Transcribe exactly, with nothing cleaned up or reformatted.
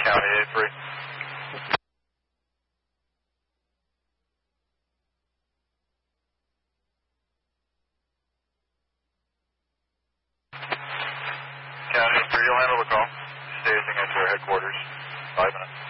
County A three. County A three, you'll handle the call. Staging into our headquarters. Five minutes.